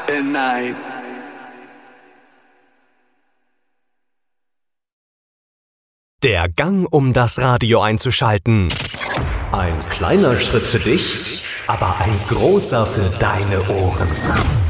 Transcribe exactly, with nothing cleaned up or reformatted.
at night. Der Gang, um das Radio einzuschalten. Ein kleiner Schritt für dich, aber ein großer für deine Ohren.